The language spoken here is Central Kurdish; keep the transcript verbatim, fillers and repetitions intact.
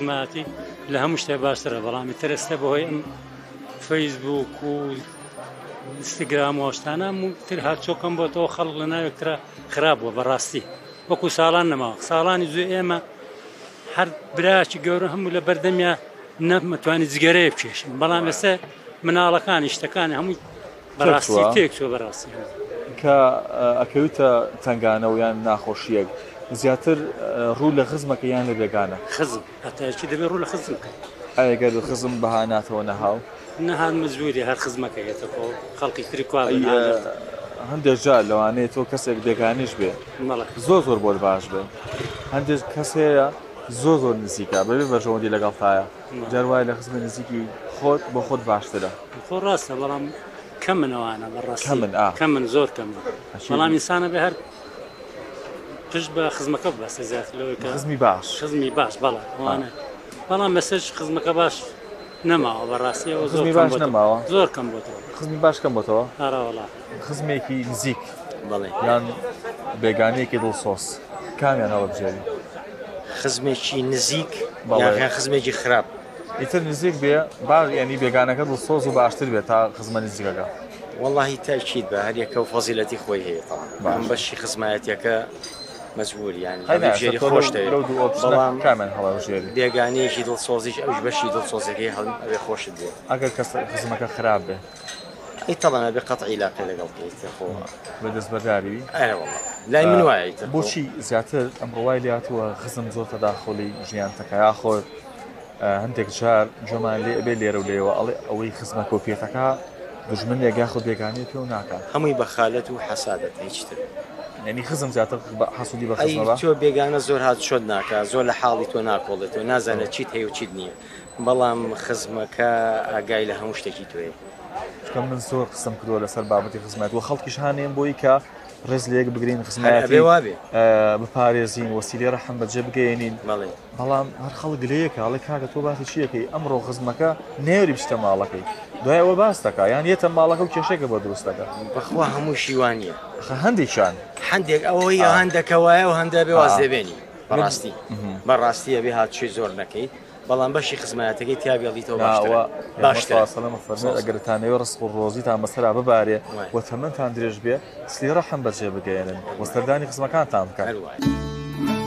خزماتی لە هەموو شتێ باشترە بەڵامی ترستە بەهۆی ئەم فەیسبوک و ئینستاگرام و شتانە تر هاتچۆکەم بۆ تۆ خەڵک لە ناوێکترا خراپ بووە بەڕاستی وەکو ساڵان نەماوە ساڵانی زوێ ئێمە هەر برایکی گەورە هەموو لە بەردەمیان نەمەتوانی جگەرەیە بکێشن بەڵام ئێستا مناڵەکانی شتەکانی هەمووی بەڕاستی تێک چۆ بەڕاستی کە ئەکەوتە تنگانە و یان ناخۆشیەک زیاتر ڕوو لە خزمەکە یان لە بێگانە خزم هەتاکی دەبێت ڕوو لە خزم بکەیت ئەگەر خزم بەهاناتەوە نەهاو نەهان مزبوری هەر خزمەکە هێتەکۆ خەڵکی تری کوا هەندێک جار لەوانەیە تۆ کەسێک بێگانیش بێ زۆر زۆر بۆت باش بێ هەندێک کەس هەیە زۆر زۆر نزیکە بەبێ بەژەوەندی لەگەڵتایە جاروای لە خزمە نزیکی خۆت بۆ خۆت باشترە خۆ ڕاستە بەڵام کەم منەوانە بەڕاستی کەم من زۆر کەم بەڵام ئینسانە بێ هەر پشت بە خزمەکە بەستە زیاتر لەوەی کە خزمی باش خزمی باش بەڵام ئەوانە بەڵام مەسەج خزمەکە باش نەماوە بەڕاستیەوە زۆر باش نەماوە زۆر کەم بۆتەوە خزمی باش کەم بۆتەوە هەراوەڵا خزمێکی نزیک بەڵێ یان بێگانەیەکی دڵسۆز کامیان هەڵە بژێری خزمێکی نزیک یان خزمێکی خراپ ئیتر نزیک بێ باش ینی بێگانەکە دڵسۆز و باشتر بێت تا خزمە نزیکەکە واللهی تاکید بە هەر یەکە و فەزیلەتی خۆی هەیە ئەم بەشی خزمایەتیەکە مەجبور ینی هەڵبژێری خۆش بەڵام کامیان هەڵەبژێری بێگانەیەکی دڵسۆزیش ئەوش بەشی دڵسۆزەکەی هەڵ ئەوێ خۆشت بێ ئەگەر کەس خزمەکە خراپ بێ ئەی تەڵانە بێ قەتعی عیلاقی لەگەڵ بکەیتە خۆ بەدەستبەرداریوی ئەرە وەڵڵا لای من وایە بۆچی زیاتر ئەمڕۆوای لاتووە خزم زۆر تەداخڵی ژیانتەکە یاخۆ هەندێک جار جۆمان لێ ئەبێ لێرە و لێوە ئەڵێ ئەوەی خزمە کۆپێتەکە دژمنێک یاخود بێگانێت پێ و ناکات هەمووی بە خالەت و حەسادەت هیچتر ینی خزم زیاتر حەسوودی بە خزمەوە تۆ بێگانە زۆر هات شۆت ناکات زۆر لە حاڵی تۆ ناکۆڵێت و نازانێت چیت هەیە و چیت نییە بەڵام خزمەکە ئاگای لە هەموو شتێکی توێ چکە من زۆر قسم کردووە لەسەر بابەتی خزمەت و خەڵکیش هانێن بۆی کە ڕێز لەیەک بگرین خزمەتی بپارێزین وەسیلەی ڕەحم بەجێ بگەێنین بەڵام هەر خەڵک لەیەکە ئەڵێ کاکە تۆ باسی چیەکەی ئەمڕۆ خزمەکە نێری بچتە ماڵەکەی دوایەوە باس دەکا یان یەتە ماڵەکە و کێشێکە بۆ دروستەکە بەخوا هەموو شیوانیە هەندێکشان هەندێک ئەوەی هەندەکەوایە و هەندە بێ واز دەبێنی بەڕاستی بەڕاستیە بێ هاتچی زۆر نەکەیت بەڵام بەشی خزمەتەکەی تیاگەڵیتەوە باشترە ئەگەرتانەوە ڕسق و ڕۆزیتان بەسەرا ببارێ وە تەمەنتان درێژ بێ سلی ڕەحم بەجێ بگەێنن وەستەردانی خزمەکانتان بکەن.